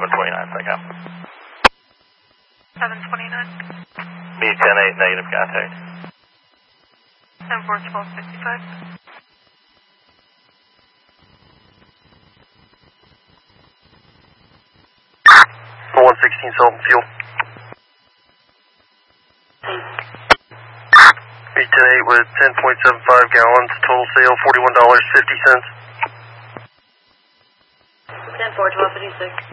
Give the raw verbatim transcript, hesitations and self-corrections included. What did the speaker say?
seven twenty-nine, thank you. seven twenty-nine. B ten eight, negative contact. ten four twelve fifty-five. one sixteen salt and fuel. B ten eight with ten point seven five gallons, total sale forty-one dollars and fifty cents. ten four twelve fifty-six.